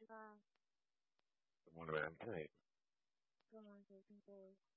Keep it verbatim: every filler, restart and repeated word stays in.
Vâng, Good morning, ma'am. Hey, vâng, thế chúng tôi.